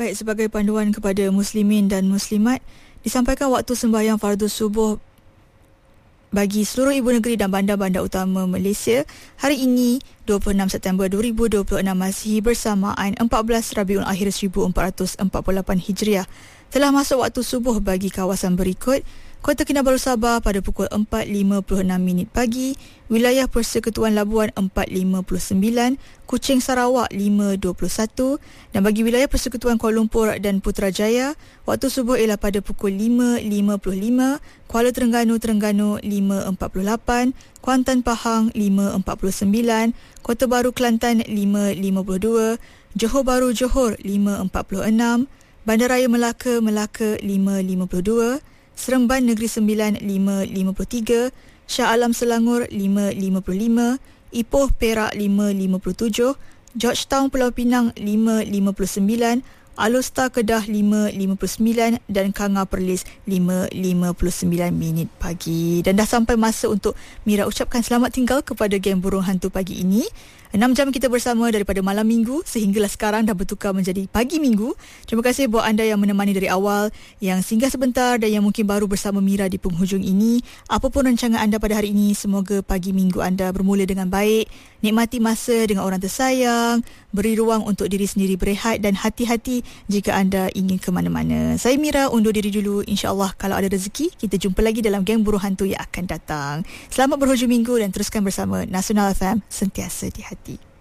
Baik, sebagai panduan kepada muslimin dan muslimat, disampaikan waktu sembahyang fardu subuh bagi seluruh ibu negeri dan bandar-bandar utama Malaysia hari ini 26 September 2026 Masihi bersamaan 14 Rabiul Akhir 1448 Hijriah. Telah masuk waktu subuh bagi kawasan berikut: Kota Kinabalu Sabah pada pukul 4.56 pagi, Wilayah Persekutuan Labuan 4.59, Kuching Sarawak 5.21 dan bagi Wilayah Persekutuan Kuala Lumpur dan Putrajaya, waktu subuh ialah pada pukul 5.55, Kuala Terengganu 5.48, Kuantan Pahang 5.49, Kota Baru Kelantan 5.52, Johor Bahru Johor 5.46, Bandaraya Melaka 5.52, Seremban Negeri Sembilan 5.53, Shah Alam Selangor 5.55, Ipoh Perak 5.57, Georgetown Pulau Pinang 5.59, Alor Kedah 5.59 dan Kanga Perlis 5.59 pagi. Dan dah sampai masa untuk Mira ucapkan selamat tinggal kepada geng Burung Hantu pagi ini. 6 jam kita bersama daripada malam minggu sehinggalah sekarang dah bertukar menjadi pagi minggu. Terima kasih buat anda yang menemani dari awal, yang singgah sebentar dan yang mungkin baru bersama Mira di penghujung ini. Apapun rancangan anda pada hari ini, semoga pagi minggu anda bermula dengan baik. Nikmati masa dengan orang tersayang, beri ruang untuk diri sendiri berehat dan hati-hati jika anda ingin ke mana-mana. Saya Mira undur diri dulu. InsyaAllah kalau ada rezeki, kita jumpa lagi dalam geng Burung Hantu yang akan datang. Selamat berhujung minggu dan teruskan bersama Nasional FM, sentiasa di hati.